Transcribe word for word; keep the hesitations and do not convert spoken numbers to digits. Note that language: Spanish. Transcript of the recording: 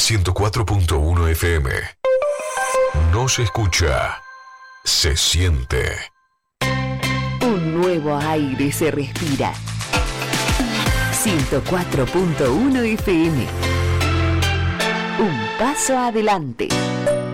ciento cuatro punto uno F M. No se escucha, se siente. Un nuevo aire se respira. ciento cuatro punto uno F M. Un paso adelante.